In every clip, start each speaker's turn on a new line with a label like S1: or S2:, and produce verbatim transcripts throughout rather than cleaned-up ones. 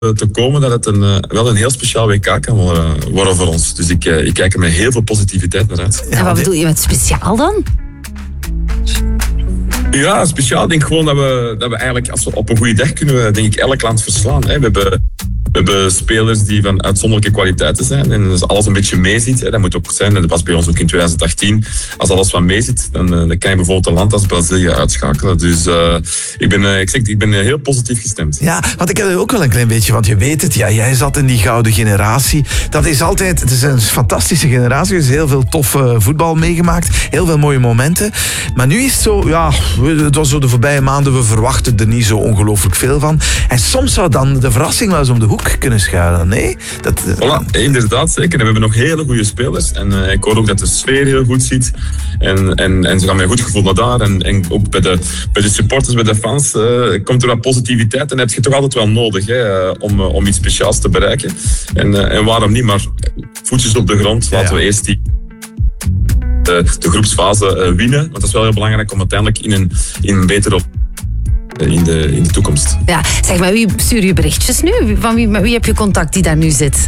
S1: te komen dat het een, uh, wel een heel speciaal W K kan worden, worden voor ons. Dus ik, uh, ik kijk er met heel veel positiviteit naar uit.
S2: En wat bedoel je met speciaal dan?
S1: Ja, speciaal. Ik denk gewoon dat we, dat we eigenlijk, als we op een goede dag kunnen we, denk ik, elk land verslaan. Hè. We hebben... We hebben spelers die van uitzonderlijke kwaliteiten zijn. En als alles een beetje meezit, hè, dat moet ook zijn. En dat was bij ons ook in twintig achttien. Als alles van meezit, dan, dan kan je bijvoorbeeld een land als Brazilië uitschakelen. Dus uh, ik, ben, uh, ik, zeg, ik ben heel positief gestemd.
S3: Ja, want ik heb er ook wel een klein beetje, want je weet het, ja, jij zat in die gouden generatie. Dat is altijd, het is een fantastische generatie. Er is heel veel tof uh, voetbal meegemaakt. Heel veel mooie momenten. Maar nu is het zo, ja, het was zo de voorbije maanden, we verwachten er niet zo ongelooflijk veel van. En soms zou dan de verrassing wel eens om de hoek kunnen schuilen, nee? Dat,
S1: voilà, inderdaad, zeker. En we hebben nog hele goede spelers. En uh, ik hoor ook dat de sfeer heel goed zit. En, en, en ze gaan met een goed gevoel naar daar. En, en ook bij de, bij de supporters, bij de fans, uh, komt er wat positiviteit. En dat heb je toch altijd wel nodig, hè, uh, om, uh, om iets speciaals te bereiken. En, uh, en waarom niet? Maar voetjes op de grond. Laten ja, ja. we eerst die... De, de groepsfase uh, winnen. Want dat is wel heel belangrijk om uiteindelijk in een, in een betere... In de, in de toekomst.
S2: Ja, zeg maar, wie stuur je berichtjes nu? Van wie, met wie heb je contact die daar nu zit?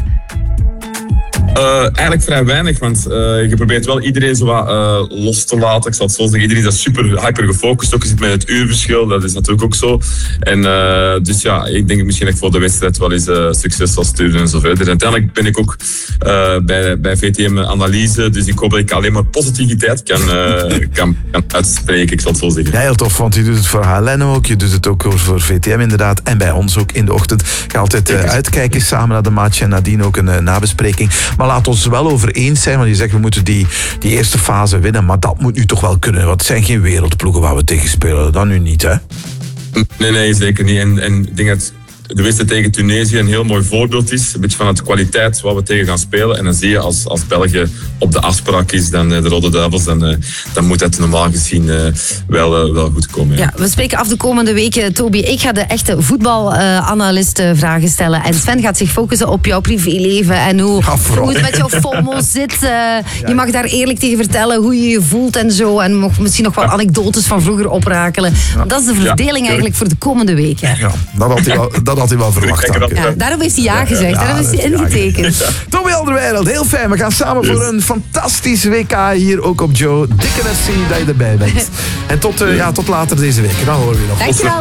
S1: Uh, eigenlijk vrij weinig, want uh, je probeert wel iedereen zo wat uh, los te laten. Ik zal het zo zeggen, iedereen is super hyper gefocust. Ook je zit met het uurverschil, dat is natuurlijk ook zo. En uh, dus ja, ik denk misschien dat ik voor de wedstrijd wel eens uh, succes zal sturen en zo verder. Uiteindelijk ben ik ook uh, bij, bij V T M Analyse, dus ik hoop dat ik alleen maar positiviteit kan, uh, kan, kan uitspreken, ik zal het zo zeggen.
S3: Ja, heel tof, want je doet het voor H L N ook, je doet het ook voor V T M inderdaad, en bij ons ook in de ochtend. Ga altijd uh, uitkijken samen naar de match en nadien ook een uh, nabespreking. Maar laat ons wel over eens zijn, want je zegt we moeten die, die eerste fase winnen, maar dat moet nu toch wel kunnen, want het zijn geen wereldploegen waar we tegen spelen, dat nu niet, hè?
S1: Nee, nee, zeker niet. En, en ik denk dat de wedstrijd tegen Tunesië een heel mooi voorbeeld is, een beetje van de kwaliteit waar we tegen gaan spelen. En dan zie je als, als België op de afspraak is, dan de Rode Duivels, dan, dan moet dat normaal gezien uh, wel, uh, wel goed komen. Ja.
S2: Ja, we spreken af de komende weken, Toby. Ik ga de echte voetbalanalisten uh, vragen stellen. En Sven gaat zich focussen op jouw privéleven en hoe,
S3: ja,
S2: hoe het met jouw FOMO zit. Uh, ja, je mag daar eerlijk tegen vertellen hoe je je voelt en zo. En mag misschien nog wel anekdotes van vroeger oprakelen. Ja. Dat is de verdeling ja, eigenlijk voor de komende weken.
S3: Ja, dat had hij wel, dat had hij wel verwacht.
S2: Ja, daarom heeft hij ja gezegd. Ja, daarom heeft hij ingetekend. Ja.
S3: Toby Alderweireld, heel fijn. We gaan samen yes. voor een fantastisch W K hier ook op Joe. Dikke merci dat je erbij bent. En tot, uh, ja, tot later deze week. Dan horen we nog.
S2: Dankjewel.